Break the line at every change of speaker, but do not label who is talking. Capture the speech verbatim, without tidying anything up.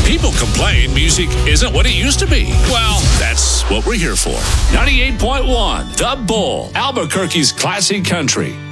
People complain music isn't what it used to be. Well, that's what we're here for. ninety-eight point one, The Bull, Albuquerque's classic country.